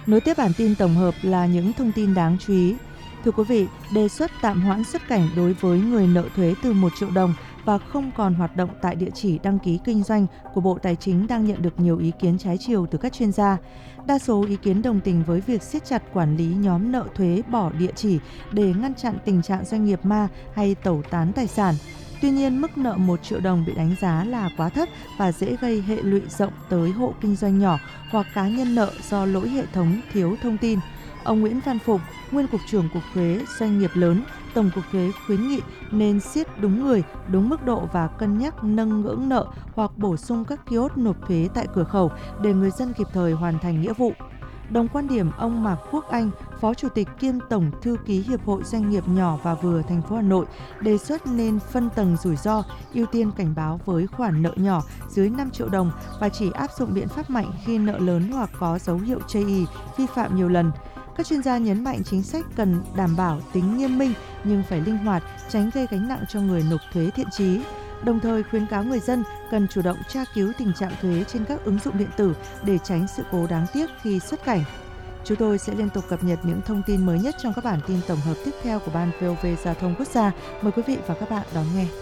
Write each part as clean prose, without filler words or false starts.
Nối tiếp bản tin tổng hợp là những thông tin đáng chú ý. Thưa quý vị, đề xuất tạm hoãn xuất cảnh đối với người nợ thuế từ 1 triệu đồng và không còn hoạt động tại địa chỉ đăng ký kinh doanh của Bộ Tài chính đang nhận được nhiều ý kiến trái chiều từ các chuyên gia. Đa số ý kiến đồng tình với việc siết chặt quản lý nhóm nợ thuế bỏ địa chỉ để ngăn chặn tình trạng doanh nghiệp ma hay tẩu tán tài sản. Tuy nhiên, mức nợ 1 triệu đồng bị đánh giá là quá thấp và dễ gây hệ lụy rộng tới hộ kinh doanh nhỏ hoặc cá nhân nợ do lỗi hệ thống thiếu thông tin. Ông Nguyễn Văn Phụng, nguyên Cục trưởng Cục Thuế Doanh nghiệp lớn, Tổng cục Thuế khuyến nghị nên siết đúng người, đúng mức độ và cân nhắc nâng ngưỡng nợ hoặc bổ sung các kiosk nộp thuế tại cửa khẩu để người dân kịp thời hoàn thành nghĩa vụ. Đồng quan điểm, ông Mạc Quốc Anh, Phó Chủ tịch kiêm Tổng Thư ký Hiệp hội Doanh nghiệp nhỏ và vừa thành phố Hà Nội, đề xuất nên phân tầng rủi ro, ưu tiên cảnh báo với khoản nợ nhỏ dưới 5 triệu đồng và chỉ áp dụng biện pháp mạnh khi nợ lớn hoặc có dấu hiệu chây ỳ, vi phạm nhiều lần. Các chuyên gia nhấn mạnh chính sách cần đảm bảo tính nghiêm minh nhưng phải linh hoạt, tránh gây gánh nặng cho người nộp thuế thiện chí. Đồng thời khuyến cáo người dân cần chủ động tra cứu tình trạng thuế trên các ứng dụng điện tử để tránh sự cố đáng tiếc khi xuất cảnh. Chúng tôi sẽ liên tục cập nhật những thông tin mới nhất trong các bản tin tổng hợp tiếp theo của Ban VOV Giao thông Quốc gia. Mời quý vị và các bạn đón nghe.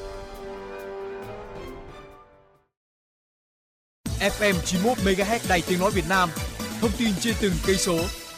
FM 91 MHz Đài Tiếng nói Việt Nam. Thông tin trên từng cây số.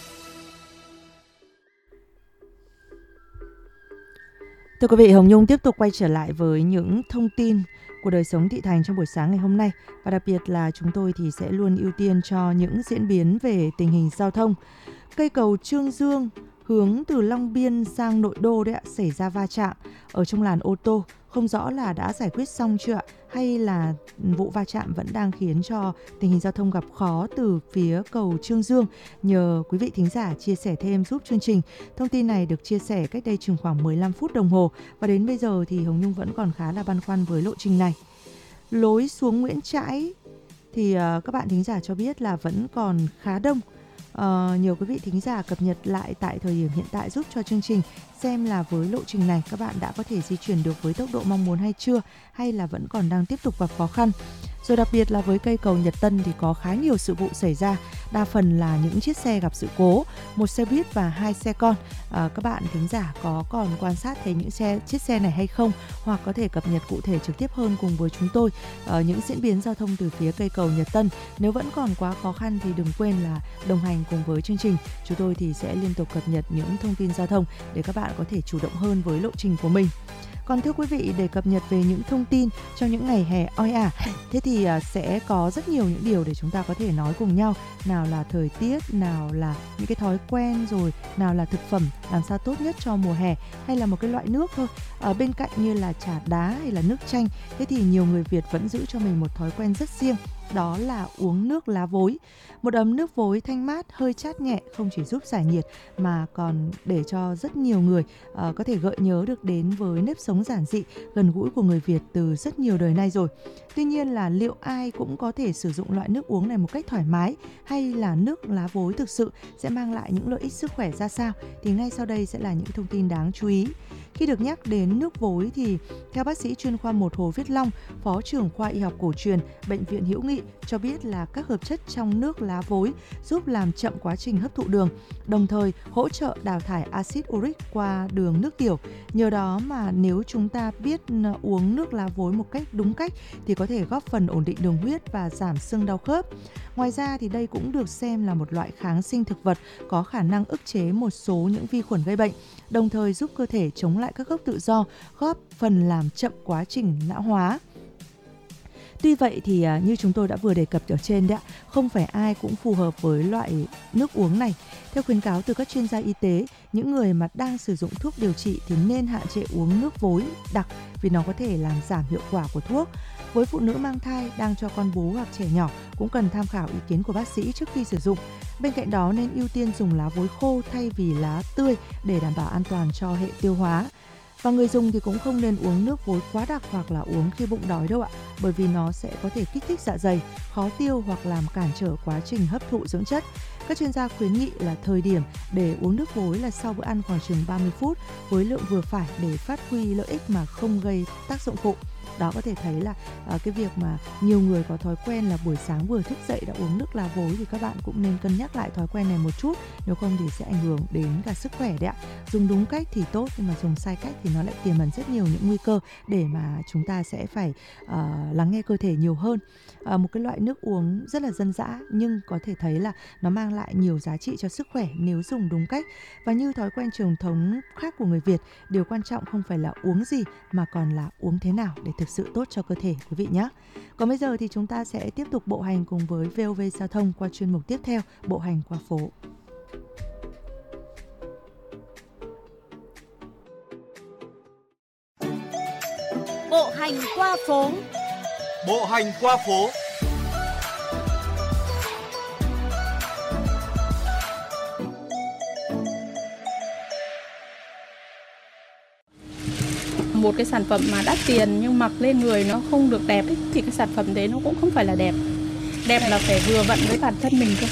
Thưa quý vị, Hồng Nhung tiếp tục quay trở lại với những thông tin của đời sống thị thành trong buổi sáng ngày hôm nay. Và đặc biệt là chúng tôi thì sẽ luôn ưu tiên cho những diễn biến về tình hình giao thông. Cây cầu Trương Dương hướng từ Long Biên sang nội đô đấy ạ, xảy ra va chạm ở trong làn ô tô. Không rõ là đã giải quyết xong chưa ạ, hay là vụ va chạm vẫn đang khiến cho tình hình giao thông gặp khó từ phía cầu Trương Dương. Nhờ quý vị thính giả chia sẻ thêm giúp chương trình. Thông tin này được chia sẻ cách đây chừng khoảng 15 phút đồng hồ và đến bây giờ thì Hồng Nhung vẫn còn khá là băn khoăn với lộ trình này. Lối xuống Nguyễn Trãi thì các bạn thính giả cho biết là vẫn còn khá đông. Nhiều quý vị thính giả cập nhật lại tại thời điểm hiện tại giúp cho chương trình xem là với lộ trình này các bạn đã có thể di chuyển được với tốc độ mong muốn hay chưa, hay là vẫn còn đang tiếp tục gặp khó khăn. Rồi đặc biệt là với cây cầu Nhật Tân thì có khá nhiều sự vụ xảy ra, đa phần là những chiếc xe gặp sự cố, một xe buýt và 2 xe con. Các bạn thính giả có còn quan sát thấy những chiếc xe này hay không, hoặc có thể cập nhật cụ thể trực tiếp hơn cùng với chúng tôi những diễn biến giao thông từ phía cây cầu Nhật Tân. Nếu vẫn còn quá khó khăn thì đừng quên là đồng hành cùng với chương trình. Chúng tôi thì sẽ liên tục cập nhật những thông tin giao thông để các bạn có thể chủ động hơn với lộ trình của mình. Còn thưa quý vị, để cập nhật về những thông tin trong những ngày hè oi ả, thế thì sẽ có rất nhiều những điều để chúng ta có thể nói cùng nhau. Nào là thời tiết, nào là những cái thói quen, rồi nào là thực phẩm làm sao tốt nhất cho mùa hè, hay là một cái loại nước thôi. Bên cạnh như là trà đá hay là nước chanh, thế thì nhiều người Việt vẫn giữ cho mình một thói quen rất riêng. Đó là uống nước lá vối. Một ấm nước vối thanh mát, hơi chát nhẹ không chỉ giúp giải nhiệt mà còn để cho rất nhiều người có thể gợi nhớ được đến với nếp sống giản dị, gần gũi của người Việt từ rất nhiều đời nay rồi. Tuy nhiên là liệu ai cũng có thể sử dụng loại nước uống này một cách thoải mái, hay là nước lá vối thực sự sẽ mang lại những lợi ích sức khỏe ra sao? Thì ngay sau đây sẽ là những thông tin đáng chú ý. Khi được nhắc đến nước vối thì theo bác sĩ chuyên khoa 1 Hồ Viết Long, Phó trưởng khoa y học cổ truyền, Bệnh viện Hữu Nghị cho biết là các hợp chất trong nước lá vối giúp làm chậm quá trình hấp thụ đường, đồng thời hỗ trợ đào thải axit uric qua đường nước tiểu. Nhờ đó mà nếu chúng ta biết uống nước lá vối một cách đúng cách thì có thể góp phần ổn định đường huyết và giảm sưng đau khớp. Ngoài ra thì đây cũng được xem là một loại kháng sinh thực vật có khả năng ức chế một số những vi khuẩn gây bệnh, đồng thời giúp cơ thể chống lại các gốc tự do, góp phần làm chậm quá trình lão hóa. Tuy vậy thì như chúng tôi đã vừa đề cập ở trên đấy, không phải ai cũng phù hợp với loại nước uống này. Theo khuyến cáo từ các chuyên gia y tế, những người mà đang sử dụng thuốc điều trị thì nên hạn chế uống nước vối đặc vì nó có thể làm giảm hiệu quả của thuốc. Với phụ nữ mang thai, đang cho con bú hoặc trẻ nhỏ cũng cần tham khảo ý kiến của bác sĩ trước khi sử dụng. Bên cạnh đó nên ưu tiên dùng lá vối khô thay vì lá tươi để đảm bảo an toàn cho hệ tiêu hóa. Và người dùng thì cũng không nên uống nước vối quá đặc hoặc là uống khi bụng đói đâu ạ, bởi vì nó sẽ có thể kích thích dạ dày, khó tiêu hoặc làm cản trở quá trình hấp thụ dưỡng chất. Các chuyên gia khuyến nghị là thời điểm để uống nước vối là sau bữa ăn khoảng chừng 30 phút với lượng vừa phải để phát huy lợi ích mà không gây tác dụng phụ. Đó, có thể thấy là cái việc mà nhiều người có thói quen là buổi sáng vừa thức dậy đã uống nước lá vối thì các bạn cũng nên cân nhắc lại thói quen này một chút, nếu không thì sẽ ảnh hưởng đến cả sức khỏe đấy ạ. Dùng đúng cách thì tốt, nhưng mà dùng sai cách thì nó lại tiềm ẩn rất nhiều những nguy cơ để mà chúng ta sẽ phải lắng nghe cơ thể nhiều hơn. Một cái loại nước uống rất là dân dã nhưng có thể thấy là nó mang lại nhiều giá trị cho sức khỏe nếu dùng đúng cách. Và như thói quen truyền thống khác của người Việt, điều quan trọng không phải là uống gì mà còn là uống thế nào để thực sự tốt cho cơ thể quý vị nhé. Còn bây giờ thì chúng ta sẽ tiếp tục bộ hành cùng với VOV Giao thông qua chuyên mục tiếp theo, bộ hành qua phố. Bộ hành qua phố. Bộ hành qua phố. Một cái sản phẩm mà đắt tiền nhưng mặc lên người nó không được đẹp ấy, thì cái sản phẩm đấy nó cũng không phải là đẹp. Đẹp là phải vừa vặn với bản thân mình thôi.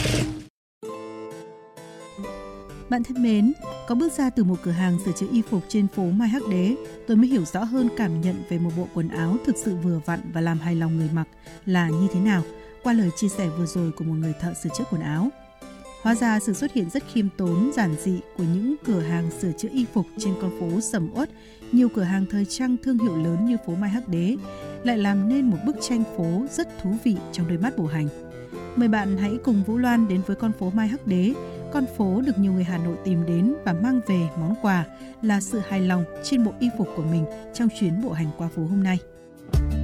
Bạn thân mến, có bước ra từ một cửa hàng sửa chữa y phục trên phố Mai Hắc Đế, tôi mới hiểu rõ hơn cảm nhận về một bộ quần áo thực sự vừa vặn và làm hài lòng người mặc là như thế nào, qua lời chia sẻ vừa rồi của một người thợ sửa chữa quần áo. Hóa ra sự xuất hiện rất khiêm tốn, giản dị của những cửa hàng sửa chữa y phục trên con phố sầm uất, nhiều cửa hàng thời trang thương hiệu lớn như phố Mai Hắc Đế, lại làm nên một bức tranh phố rất thú vị trong đôi mắt bộ hành. Mời bạn hãy cùng Vũ Loan đến với con phố Mai Hắc Đế, con phố được nhiều người Hà Nội tìm đến và mang về món quà là sự hài lòng trên bộ y phục của mình trong chuyến bộ hành qua phố hôm nay.